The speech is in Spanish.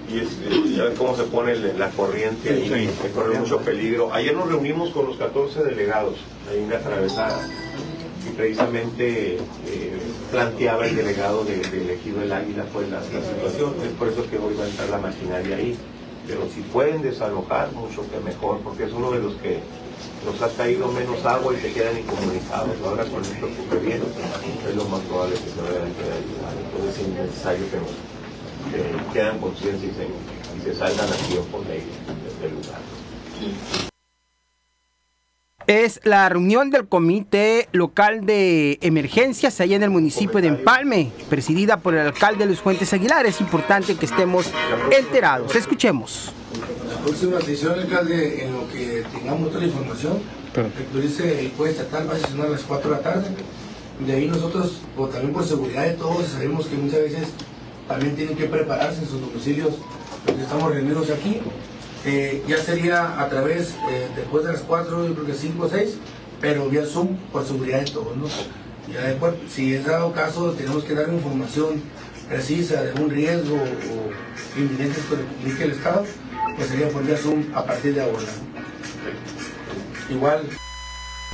y ya ven cómo se pone la corriente ahí, que corre mucho peligro. Ayer nos reunimos con los 14 delegados, ahí en la atravesada, y precisamente planteaba el delegado de Ejido El Águila pues la situación. Es por eso que hoy va a entrar la maquinaria ahí, pero si pueden desalojar, mucho que mejor, porque es uno de los que nos ha caído menos agua y se quedan incomunicados. Ahora con esto que ocurre bien, es lo más probable que se vayan a quedar igual. Entonces es necesario que quedan conciencia y se salgan a tiempo de este lugar. Es la reunión del Comité Local de Emergencias allá en el municipio de Empalme, presidida por el alcalde Luis Fuentes Aguilar. Es importante que estemos enterados. Escuchemos. La próxima sesión, alcalde, en lo que tengamos toda la información, el juez estatal va a sesionar a las 4 de la tarde. De ahí nosotros, también por seguridad de todos, sabemos que muchas veces también tienen que prepararse en sus domicilios, porque estamos reunidos aquí. Ya sería a través, después de las 4, yo creo que 5 o 6, pero vía Zoom, por seguridad de todos, ¿no? Ya después, si es dado caso, tenemos que dar información precisa de un riesgo o inminente que comunique el Estado, pues sería por vía Zoom a partir de ahora. Igual.